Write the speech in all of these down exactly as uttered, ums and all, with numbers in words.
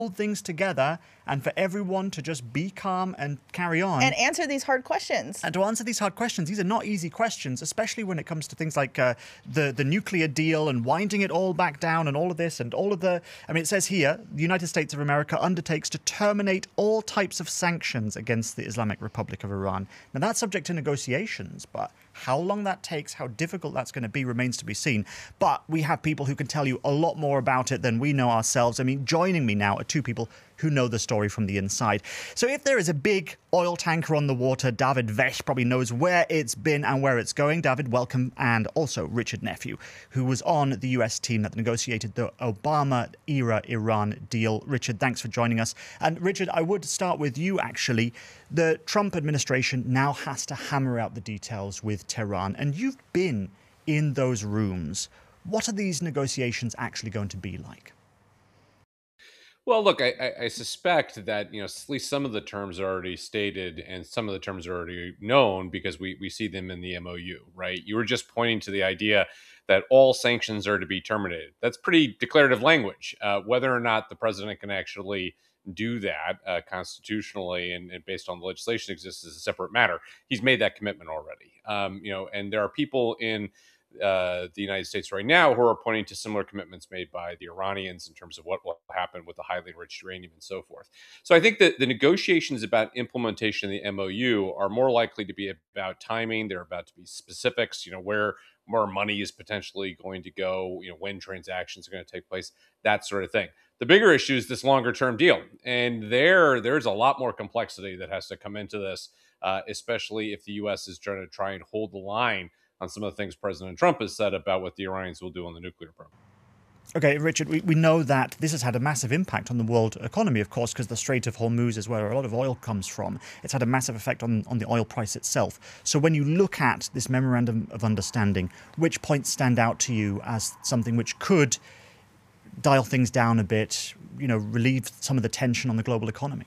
hold things together and for everyone to just be calm and carry on. And answer these hard questions. And to answer these hard questions. These are not easy questions, especially when it comes to things like uh, the, the nuclear deal and winding it all back down and all of this and all of the... I mean, it says here, the United States of America undertakes to terminate all types of sanctions against the Islamic Republic of Iran. Now, that's subject to negotiations, but how long that takes, how difficult that's going to be remains to be seen. But we have people who can tell you a lot more about it than we know ourselves. I mean, joining me now are two people who know the story from the inside. So if there is a big oil tanker on the water, David Vesh probably knows where it's been and where it's going. David, welcome. And also Richard Nephew, who was on the U S team that negotiated the Obama-era Iran deal. Richard, thanks for joining us. And Richard, I would start with you, actually. The Trump administration now has to hammer out the details with Tehran, and you've been in those rooms. What are these negotiations actually going to be like? Well, look, I, I, I suspect that, you know, at least some of the terms are already stated and some of the terms are already known because we, we see them in the M O U, right? You were just pointing to the idea that all sanctions are to be terminated. That's pretty declarative language. Uh, whether or not the president can actually do that uh, constitutionally and, and based on the legislation that exists is a separate matter. He's made that commitment already. Um, you know, and there are people in uh, the United States right now who are pointing to similar commitments made by the Iranians in terms of what will happen with the highly enriched uranium and so forth. So I think that the negotiations about implementation of the M O U are more likely to be about timing. They're about to be specifics, you know, where more money is potentially going to go, you know, when transactions are going to take place, that sort of thing. The bigger issue is this longer term deal. And there, there's a lot more complexity that has to come into this, uh, especially if the U S is trying to try and hold the line on some of the things President Trump has said about what the Iranians will do on the nuclear program. Okay, Richard, we, we know that this has had a massive impact on the world economy, of course, because the Strait of Hormuz is where a lot of oil comes from. It's had a massive effect on, on the oil price itself. So when you look at this memorandum of understanding, which points stand out to you as something which could dial things down a bit, you know, relieve some of the tension on the global economy?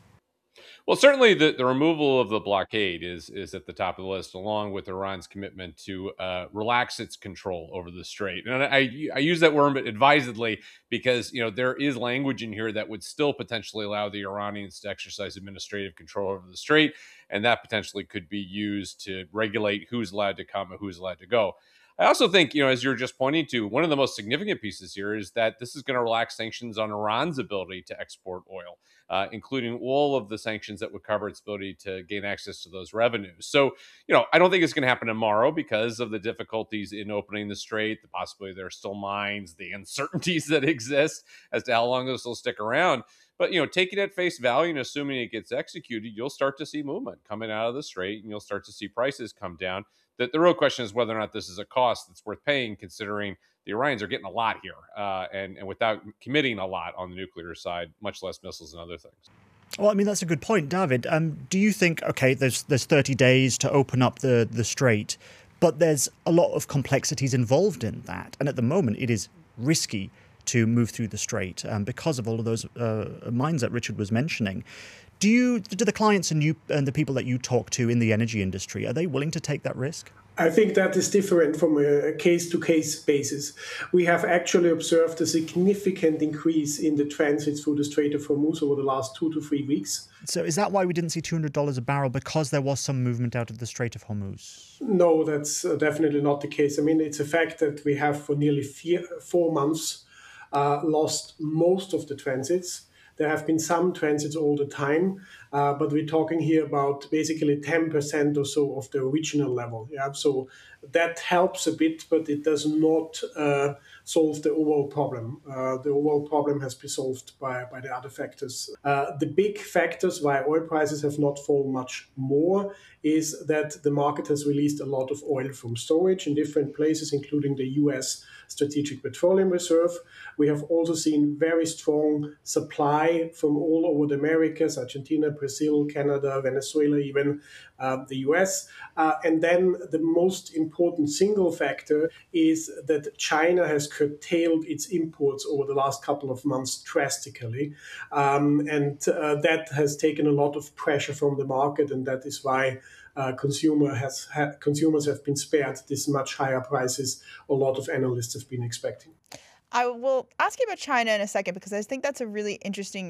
Well, certainly the, the removal of the blockade is is at the top of the list, along with Iran's commitment to uh, relax its control over the strait. And I, I use that word advisedly because, you know, there is language in here that would still potentially allow the Iranians to exercise administrative control over the strait, and that potentially could be used to regulate who's allowed to come and who's allowed to go. I also think, you know, as you're just pointing to, one of the most significant pieces here is that this is going to relax sanctions on Iran's ability to export oil, uh, including all of the sanctions that would cover its ability to gain access to those revenues. So, you know, I don't think it's going to happen tomorrow because of the difficulties in opening the strait, the possibility there are still mines, the uncertainties that exist as to how long this will stick around. But, you know, take it at face value and assuming it gets executed, you'll start to see movement coming out of the strait and you'll start to see prices come down. The, the real question is whether or not this is a cost that's worth paying, considering the Iranians are getting a lot here uh, and, and without committing a lot on the nuclear side, much less missiles and other things. Well, I mean, that's a good point, David. Um, do you think, okay, there's there's thirty days to open up the, the strait, but there's a lot of complexities involved in that. And at the moment, it is risky to move through the strait um, because of all of those uh, mines that Richard was mentioning. Do you, do the clients and you and the people that you talk to in the energy industry, are they willing to take that risk? I think that is different from a case-to-case basis. We have actually observed a significant increase in the transits through the Strait of Hormuz over the last two to three weeks. So is that why we didn't see two hundred dollars a barrel, because there was some movement out of the Strait of Hormuz? No, that's definitely not the case. I mean, it's a fact that we have for nearly four, four months uh, lost most of the transits. There have been some transits all the time, uh, but we're talking here about basically ten percent or so of the original level. Yeah, so that helps a bit, but it does not uh, solve the overall problem. Uh, the overall problem has been solved by, by the other factors. Uh, the big factors why oil prices have not fallen much more is that the market has released a lot of oil from storage in different places, including the U S Strategic Petroleum Reserve. We have also seen very strong supply from all over the Americas, Argentina, Brazil, Canada, Venezuela, even uh, the U S. Uh, and then the most important single factor is that China has curtailed its imports over the last couple of months drastically. Um, and uh, that has taken a lot of pressure from the market, and that is why Uh, consumer has ha- consumers have been spared this much higher prices a lot of analysts have been expecting. I will ask you about China in a second because I think that's a really interesting